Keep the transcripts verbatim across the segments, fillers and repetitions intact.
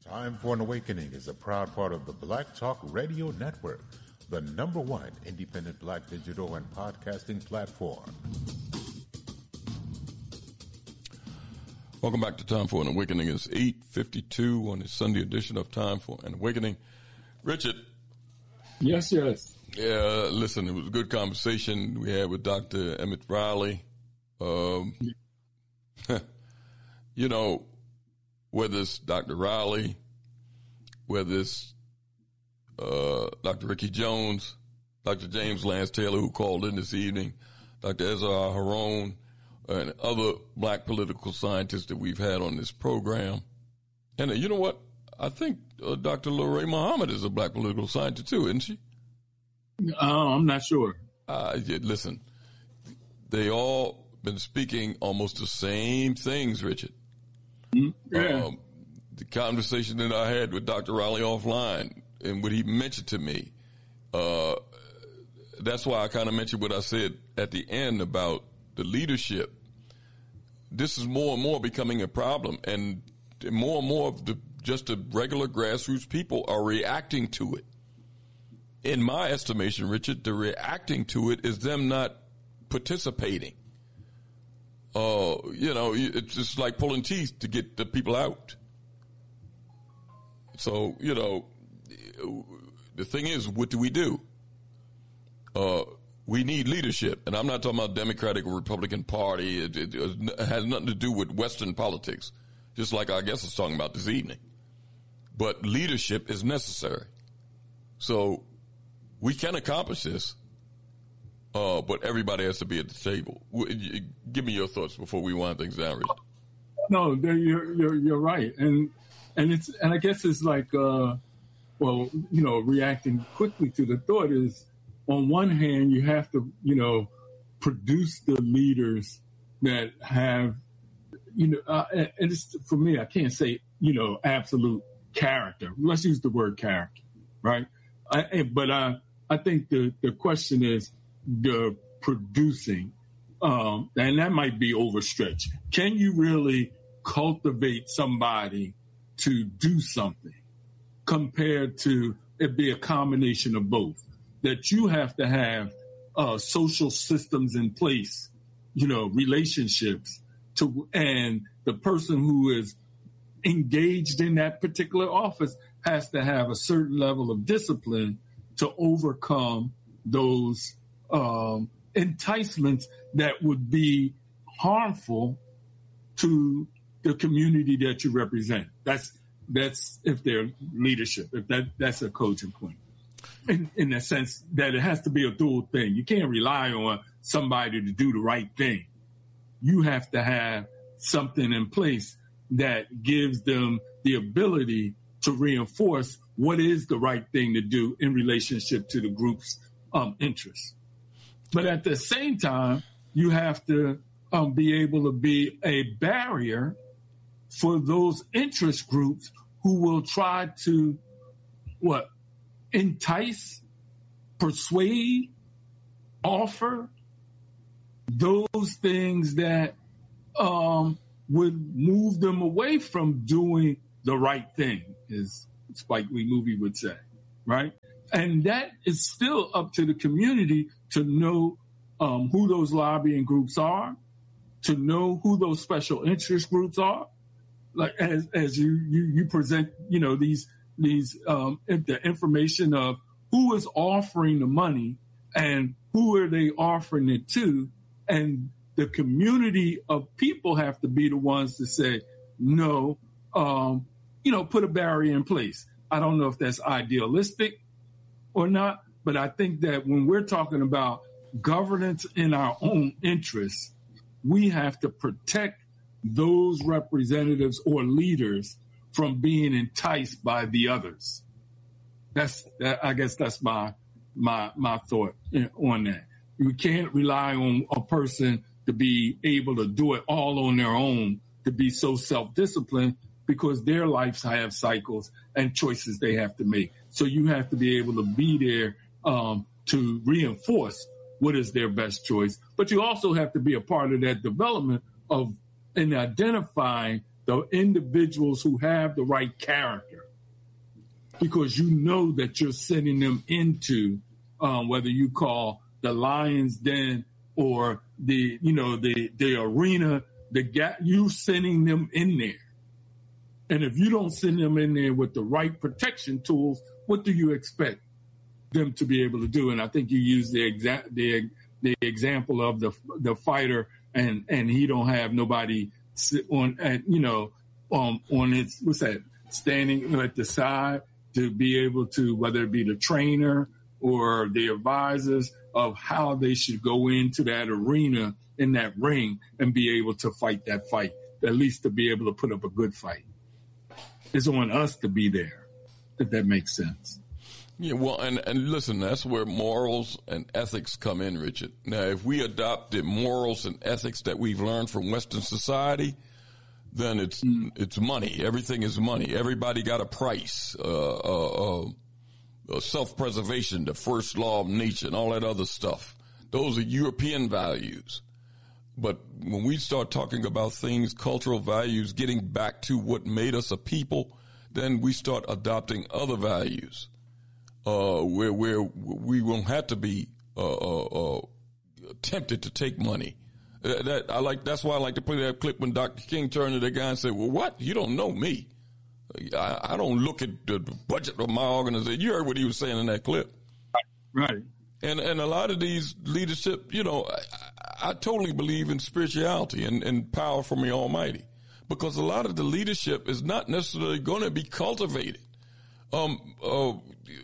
Time for an Awakening is a proud part of the Black Talk Radio Network, the number one independent black digital and podcasting platform. Welcome back to Time for an Awakening. It's eight fifty-two on the Sunday edition of Time for an Awakening. Richard. Yes, yes. Yeah, listen, it was a good conversation we had with Doctor Emmett Riley. Um, you know, whether it's Doctor Riley, whether it's uh, Doctor Ricky Jones, Doctor James Lance Taylor, who called in this evening, Doctor Ezra Harone, and other black political scientists that we've had on this program. And uh, you know what? I think uh, Doctor Lorraine Muhammad is a black political scientist too, isn't she? Uh, I'm not sure. Uh, yeah, listen, they all been speaking almost the same things, Richard. Mm-hmm. Yeah. Um, the conversation that I had with Doctor Riley offline and what he mentioned to me, uh, that's why I kind of mentioned what I said at the end about the leadership. This is more and more becoming a problem, and more and more of the just the regular grassroots people are reacting to it. In my estimation, Richard, the reacting to it is them not participating. Uh, you know, it's just like pulling teeth to get the people out. So, you know, the thing is, what do we do? Uh, we need leadership, and I'm not talking about Democratic or Republican Party. It, it, it has nothing to do with Western politics, just like I guess I was talking about this evening. But leadership is necessary. So we can accomplish this, uh, but everybody has to be at the table. Give me your thoughts before we wind things down, Richard. No, you're you're you're right, and and it's and I guess it's like, uh, well, you know, reacting quickly to the thought is, on one hand, you have to, you know, produce the leaders that have, you know, uh, and it's, for me, I can't say, you know, absolute character. Let's use the word character, right? I, but I, I think the, the question is the producing, um, and that might be overstretched. Can you really cultivate somebody to do something compared to it be a combination of both? That you have to have uh, social systems in place, you know, relationships to, and the person who is engaged in that particular office has to have a certain level of discipline to overcome those um, enticements that would be harmful to the community that you represent. That's that's if they're leadership, if that that's a coaching point. In, in the sense that it has to be a dual thing. You can't rely on somebody to do the right thing. You have to have something in place that gives them the ability to reinforce what is the right thing to do in relationship to the group's um, interests. But at the same time, you have to um, be able to be a barrier for those interest groups who will try to, what, entice, persuade, offer those things that um, would move them away from doing the right thing, as Spike Lee movie would say, right? And that is still up to the community to know um, who those lobbying groups are, to know who those special interest groups are. Like as as you you, you present, you know, these these um, the information of who is offering the money and who are they offering it to, and the community of people have to be the ones to say no. Um, you know, put a barrier in place. I don't know if that's idealistic or not, but I think that when we're talking about governance in our own interests, we have to protect those representatives or leaders from being enticed by the others. That's, that, I guess that's my, my, my thought on that. You can't rely on a person to be able to do it all on their own, to be so self-disciplined, because their lives have cycles and choices they have to make. So you have to be able to be there um, to reinforce what is their best choice. But you also have to be a part of that development of in identifying the individuals who have the right character, because you know that you're sending them into um, whether you call the Lion's Den or the, you know, the, the arena, the gap, you sending them in there. And if you don't send them in there with the right protection tools, what do you expect them to be able to do? And I think you used the exact the the example of the the fighter, and and he don't have nobody sit on, and you know, um, on his, what's that, standing at the side to be able to, whether it be the trainer or the advisors of how they should go into that arena, in that ring, and be able to fight that fight, at least to be able to put up a good fight. It's on us to be there, if that makes sense. Yeah, well, and, and listen, that's where morals and ethics come in, Richard. Now, if we adopt the morals and ethics that we've learned from Western society, then it's mm. it's money. Everything is money. Everybody got a price. Uh, uh, uh, self-preservation, the first law of nature, and all that other stuff. Those are European values. But when we start talking about things, cultural values, getting back to what made us a people, then we start adopting other values. Uh, where where we won't have to be uh, uh, uh, tempted to take money. Uh, that I like. That's why I like to play that clip when Doctor King turned to the guy and said, "Well, what? You don't know me. I, I don't look at the budget of my organization." You heard what he was saying in that clip, right? And and a lot of these leadership, you know, I, I totally believe in spirituality and, and power from the Almighty, because a lot of the leadership is not necessarily going to be cultivated. Um. Uh,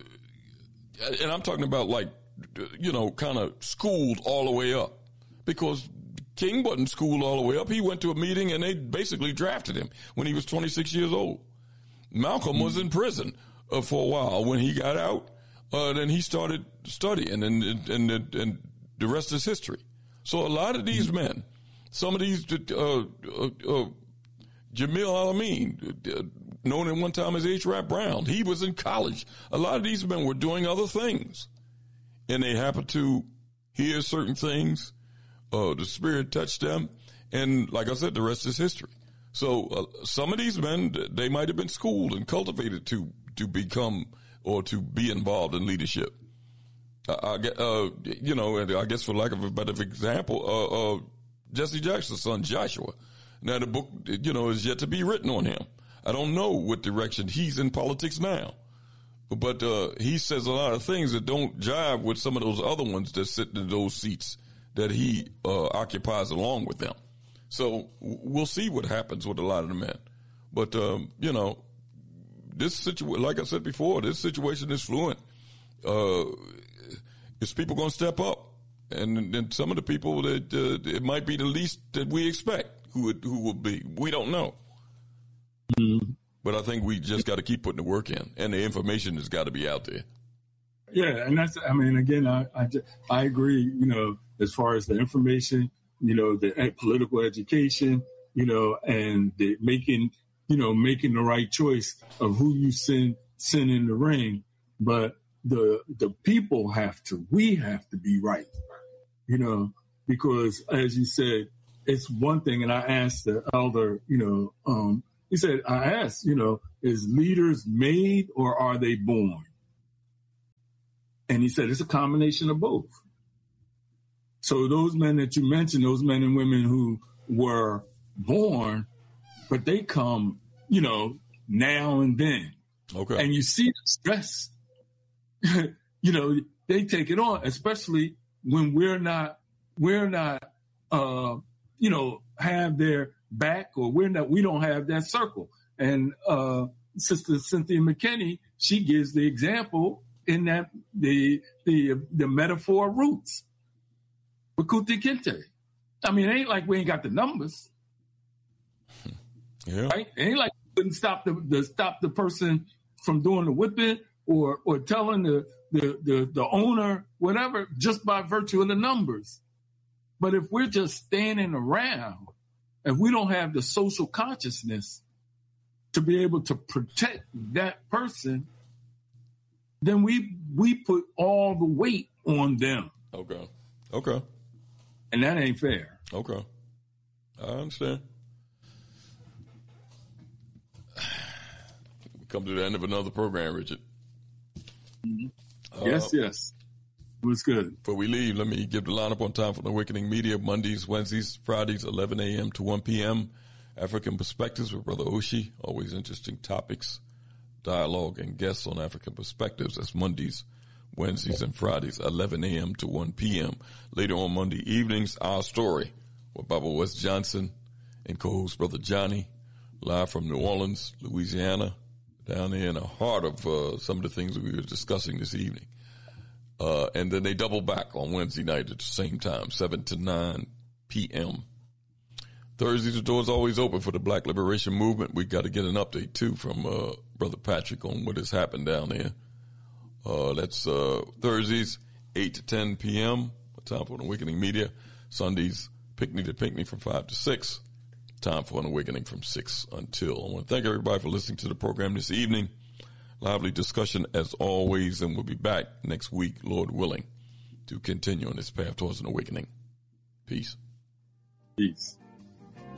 And I'm talking about, like, you know, kind of schooled all the way up, because King wasn't schooled all the way up. He went to a meeting and they basically drafted him when he was twenty-six years old. Malcolm mm-hmm. was in prison uh, for a while. When he got out, uh, then he started studying, and, and, and, and the rest is history. So a lot of these mm-hmm. men, some of these, uh, uh, uh, Jamil Al-Amin, uh, known at one time as H. Rap Brown, he was in college. A lot of these men were doing other things, and they happened to hear certain things. Uh, the Spirit touched them, and like I said, the rest is history. So uh, some of these men, they might have been schooled and cultivated to to become or to be involved in leadership. I, I uh, you know, and I guess for lack of a better example, uh, uh, Jesse Jackson's son Joshua. Now the book, you know, is yet to be written on him. I don't know what direction he's in politics now, but uh, he says a lot of things that don't jive with some of those other ones that sit in those seats that he uh, occupies along with them. So we'll see what happens with a lot of the men. But, um, you know, this situation, like I said before, this situation is fluent. Uh, is people going to step up? And, and some of the people that uh, it might be the least that we expect who would, who will be. We don't know. Mm-hmm. But I think we just got to keep putting the work in, and the information has got to be out there. Yeah, and that's, I mean, again, I, I, I agree, you know, as far as the information, you know, the political education, you know, and the making, you know, making the right choice of who you send, send in the ring. But the, the people have to, we have to be right, you know, because as you said, it's one thing. And I asked the elder, you know, um, he said, I asked, you know, is leaders made or are they born? And he said, it's a combination of both. So those men that you mentioned, those men and women who were born, but they come, you know, now and then. Okay. And you see the stress, you know, they take it on, especially when we're not, we're not, uh, you know, have their back, or we're not, we don't have that circle. And uh, Sister Cynthia McKinney, she gives the example in that the the the metaphor roots. Kuti Kinte. I mean, it ain't like we ain't got the numbers. Yeah. Right? It ain't like we couldn't stop the, the stop the person from doing the whipping or or telling the, the the the owner whatever just by virtue of the numbers. But if we're just standing around, if we don't have the social consciousness to be able to protect that person, then we we put all the weight on them. Okay. Okay. And that ain't fair. Okay. I understand. come to the end of another program, Richard. Mm-hmm. Yes, uh, yes. It was good. Before we leave, let me give the lineup on time for the Awakening Media. Mondays, Wednesdays, Fridays, eleven a.m. to one p.m. African Perspectives with Brother Oshi. Always interesting topics, dialogue, and guests on African Perspectives. That's Mondays, Wednesdays, and Fridays, eleven a.m. to one p.m. Later on Monday evenings, Our Story with Baba West Johnson and co-host Brother Johnny, live from New Orleans, Louisiana, down there in the heart of uh, some of the things that we were discussing this evening. Uh, and then they double back on Wednesday night at the same time, seven to nine p.m. Thursdays, the door's always open for the Black Liberation Movement. We got to get an update, too, from uh, Brother Patrick on what has happened down there. Uh, that's uh, Thursdays, eight to ten p.m., time for an Awakening Media. Sundays, Picnic to Picnic from five to six. Time for an Awakening from six until. I want to thank everybody for listening to the program this evening. Lively discussion as always, and we'll be back next week, Lord willing, to continue on this path towards an awakening. Peace. Peace.